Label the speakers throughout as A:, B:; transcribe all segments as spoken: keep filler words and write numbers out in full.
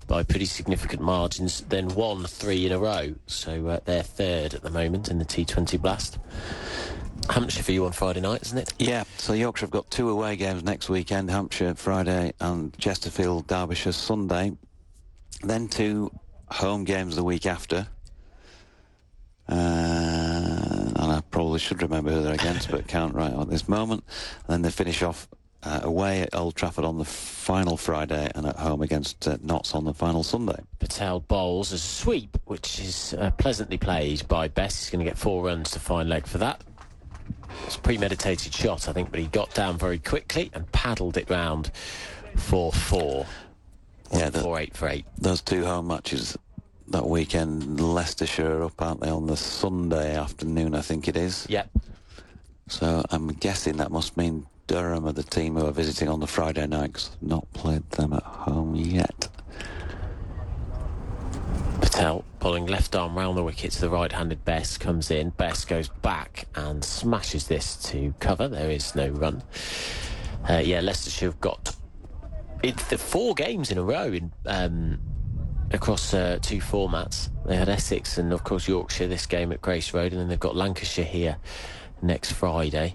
A: by pretty significant margins, then won three in a row. So uh, they're third at the moment in the T twenty Blast. Hampshire for you on Friday night, isn't it?
B: Yeah, so Yorkshire have got two away games next weekend, Hampshire Friday and Chesterfield, Derbyshire Sunday. Then two home games the week after. Uh, and I probably should remember who they're against, but can't right at this moment. And then they finish off uh, away at Old Trafford on the final Friday and at home against uh, Notts on the final Sunday.
A: Patel bowls a sweep, which is uh, pleasantly played by Best. He's going to get four runs to fine leg for that. It's a premeditated shot, I think, but he got down very quickly and paddled it round for four.
B: Yeah, the,
A: four eight for eight.
B: Those two home matches that weekend, Leicestershire are up, aren't they, on the Sunday afternoon, I think it is.
A: Yep.
B: So I'm guessing that must mean Durham are the team who are visiting on the Friday night, 'cause I've not played them at home yet.
A: Patel pulling left arm round the wicket to the right-handed Best, comes in. Best goes back and smashes this to cover. There is no run. Uh, yeah, Leicestershire have got it's the four games in a row in um, across uh, two formats. They had Essex and, of course, Yorkshire this game at Grace Road, and then they've got Lancashire here next Friday.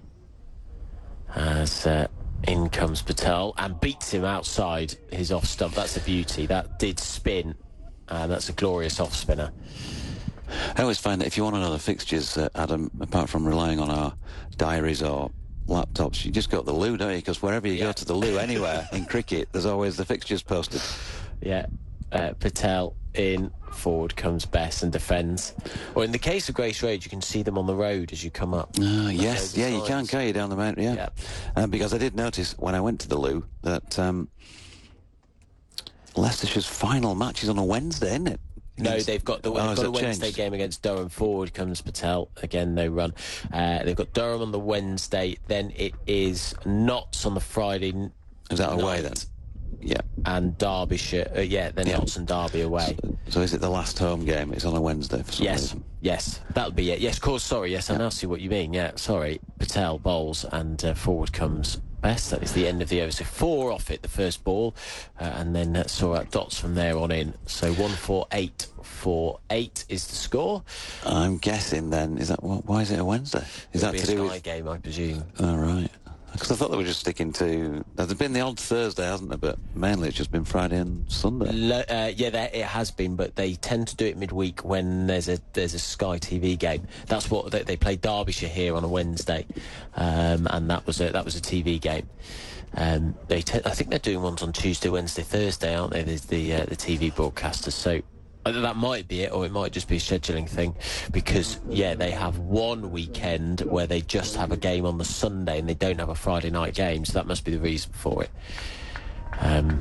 A: As uh, in comes Patel and beats him outside his off stump. That's a beauty. That did spin. Uh, that's a glorious off-spinner.
B: I always find that if you want to know the fixtures, uh, Adam, apart from relying on our diaries or laptops, you just go to the loo, don't you? Because wherever you yeah. go to the loo anywhere in cricket, there's always the fixtures posted.
A: Yeah. Uh, Patel in, forward comes Bess and defends. Or in the case of Grace Road, you can see them on the road as you come up.
B: Uh, yes, yeah, you can carry down the mountain, yeah. yeah. Um, because I did notice when I went to the loo that um, Leicestershire's final match is on a Wednesday, isn't it?
A: No,
B: Against...
A: they've got the
B: oh,
A: they've got a Wednesday
B: changed?
A: game against Durham. Forward comes Patel. Again, no run. Uh, they've got Durham on the Wednesday. Then it is Notts on the Friday.
B: Is that
A: night.
B: away then? Yeah.
A: And Derbyshire. Uh, yeah, then
B: yeah.
A: Notts and Derby away.
B: So, so is it the last home game? It's on a Wednesday for some
A: yes.
B: reason. Yes.
A: That'll be it. Yes, of course. Sorry. Yes, yeah. I now see what you mean. Yeah, sorry. Patel bowls and uh, forward comes Best. That is the end of the over. So four off it, the first ball, uh, and then uh, saw out dots from there on in. So one four eight four eight is the score.
B: I'm guessing then, is that why is it a Wednesday? Is
A: It'll
B: that
A: be
B: to
A: a
B: do
A: Sky
B: with
A: game, I presume?
B: Oh, right. Because I thought they were just sticking to... There's been the odd Thursday, hasn't there? But mainly it's just been Friday and Sunday.
A: Lo- uh, yeah, there, it has been, but they tend to do it midweek when there's a there's a Sky T V game. That's what they, they played Derbyshire here on a Wednesday, um, and that was a that was a T V game. Um, they te- I think they're doing ones on Tuesday, Wednesday, Thursday, aren't they? There's the uh, the T V broadcasters. So either that might be it, or it might just be a scheduling thing, because yeah, they have one weekend where they just have a game on the Sunday and they don't have a Friday night game, so that must be the reason for it. Um,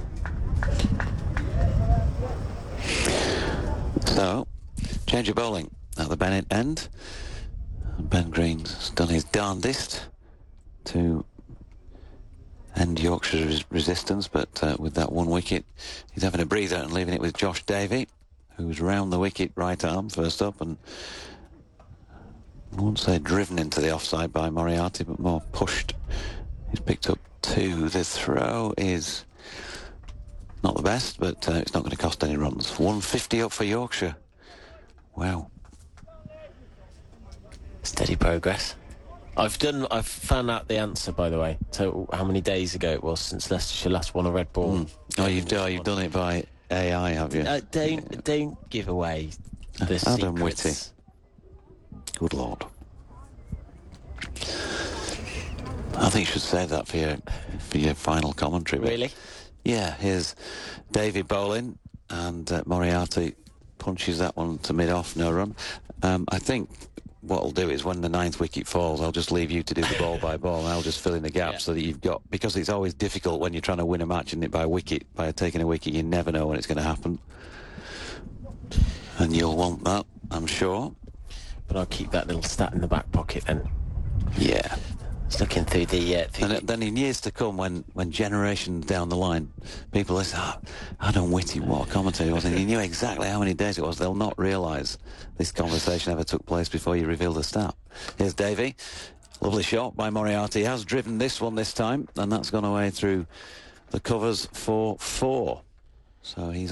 B: so, change of bowling at the Bennett end. Ben Green's done his darndest to end Yorkshire's resistance, but uh, with that one wicket, he's having a breather and leaving it with Josh Davey, who's round the wicket, right arm first up, and I won't say driven into the offside by Moriarty, but more pushed. He's picked up two. The throw is not the best, but uh, it's not going to cost any runs. one fifty up for Yorkshire. Wow.
A: Steady progress. I've done. I've found out the answer, by the way. So how many days ago it was since Leicestershire last won a red ball?
B: Mm. Oh, you've done. You've done it by A I, have you?
A: Uh, don't don't give away the
B: Adam
A: secrets.
B: Whitty. Good Lord. I think you should save that for your for your final commentary. But
A: Really?
B: yeah. Here's David bowling, and uh, Moriarty punches that one to mid-off, no run. Um, I think what I'll do is when the ninth wicket falls, I'll just leave you to do the ball by ball, and I'll just fill in the gaps yeah. so that you've got... Because it's always difficult when you're trying to win a match, isn't it, by a wicket, by taking a wicket, you never know when it's going to happen. And you'll want that, I'm sure.
A: But I'll keep that little stat in the back pocket then.
B: Yeah.
A: It's looking through the... Uh, through
B: and
A: the...
B: then in years to come, when, when generations down the line, people will say, oh, Adam Whitty, what a commentator was, and he knew exactly how many days it was. They'll not realise this conversation ever took place before you reveal the stat. Here's Davey. Lovely shot by Moriarty. He has driven this one this time, and that's gone away through the covers for four. So he's